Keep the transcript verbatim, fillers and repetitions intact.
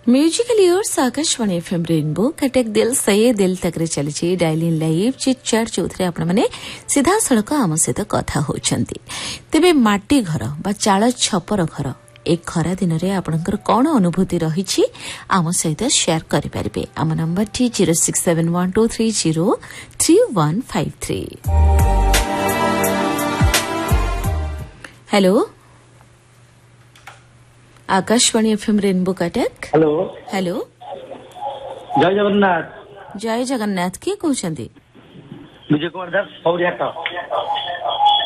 Musical years Akashvani FM rainbow Cuttack दिल से दिल तक रे चली डायलिंग लाइव चिट चैट जो आपण मैंने सीधा सड़क आम सहित कथा होती तेबे माटी घर बा चाल छपर घर एक खरा दिन रे आपणकर कौन अनुभूति रही आम सहित शेयर करें आम number T zero six seven one two three zero three one five three. Hello Akashvani FM rainbow Cuttack. Hello hello जय जगन्नाथ। जय जगन्नाथ किए कहते विजय कुमार दास सौरिया।